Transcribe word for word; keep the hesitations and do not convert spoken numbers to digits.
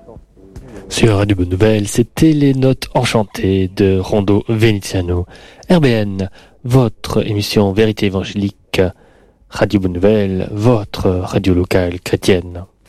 Sur Radio Bonne Nouvelle, c'était les notes enchantées de Rondo Veneziano. R B N, votre émission Vérité évangélique. Radio Bonne Nouvelle, votre radio locale chrétienne.